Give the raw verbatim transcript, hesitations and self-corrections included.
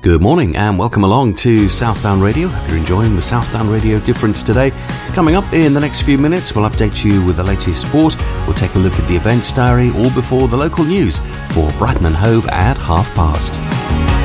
Good morning and welcome along to Southdown Radio. Hope you're enjoying the Southdown Radio Difference today. Coming up in the next few minutes, we'll update you with the latest sport. We'll take a look at the events diary all before the local news for Brighton and Hove at half past.